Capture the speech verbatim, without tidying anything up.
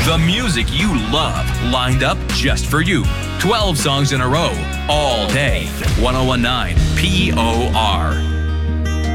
The music you love, lined up just for you. twelve songs in a row, all day. ten nineteen P O R.